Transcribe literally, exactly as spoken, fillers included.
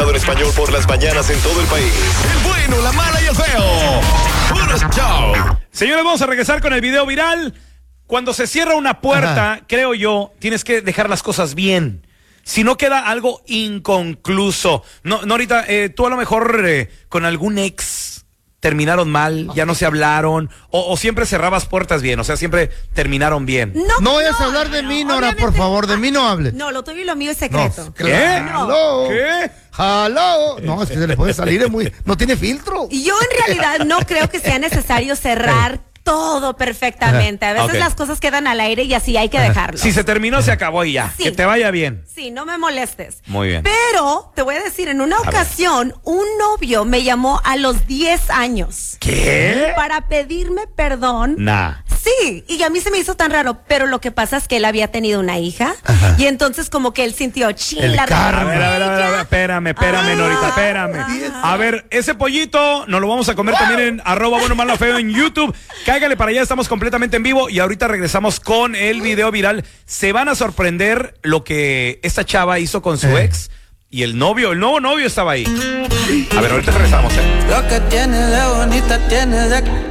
en español por las mañanas en todo el país. El bueno, la mala y el feo. Puro show. Señores, vamos a regresar con el video viral. Cuando se cierra una puerta, Ajá. creo yo, tienes que dejar las cosas bien. Si no queda algo inconcluso. No, no ahorita, eh, tú a lo mejor eh, con algún ex terminaron mal, okay. ya no se hablaron, o, o siempre cerrabas puertas bien, o sea, siempre terminaron bien. No, no vayas no, a hablar de no, mí, Nora, por favor, de mí no hables. No, lo tuyo y lo mío es secreto. No, ¿Qué? No. ¿Qué? ¡Halo! No, es que se le puede salir, es muy, no tiene filtro. Y yo en realidad no creo que sea necesario cerrar hey. todo perfectamente. A veces okay. las cosas quedan al aire y así hay que dejarlo. Si se terminó, se acabó y ya. Sí. Que te vaya bien. Sí, no me molestes. Muy bien. Pero, te voy a decir, en una a ocasión, ver. un novio me llamó a los diez años. ¿Qué? Para pedirme perdón. Nah. Sí, y a mí se me hizo tan raro, pero lo que pasa es que él había tenido una hija, Ajá. y entonces como que él sintió chila. A ver, a ver, a ver, a ver, espérame, espérame, ah, Norita, espérame. Ah. A ver, ese pollito nos lo vamos a comer wow. también en arroba bueno, malo, feo en YouTube. Cáigale para allá, estamos completamente en vivo y ahorita regresamos con el video viral. Se van a sorprender lo que esta chava hizo con su eh. ex y el novio, el nuevo novio estaba ahí. A ver, ahorita regresamos, eh. Lo que tiene de bonita tiene de